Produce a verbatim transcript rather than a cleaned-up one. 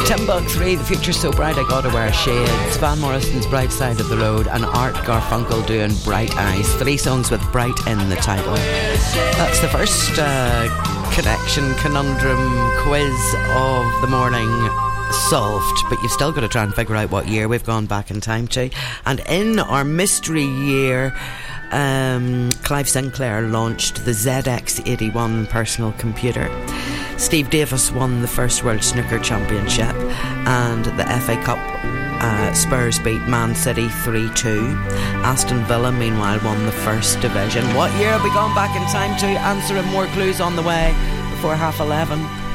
Timbuk three, The Future's So Bright I Gotta Wear Shades, Van Morrison's Bright Side of the Road, and Art Garfunkel doing Bright Eyes. Three songs with Bright in the title. That's the first uh, connection conundrum quiz of the morning solved, but you've still got to try and figure out what year we've gone back in time to. And in our mystery year, um, Clive Sinclair launched the Z X eighty-one personal computer. Steve Davis won the first World Snooker Championship, and the F A Cup uh, Spurs beat Man City three two. Aston Villa meanwhile won the first division. What year have we gone back in time to? Answer and more clues on the way before half eleven.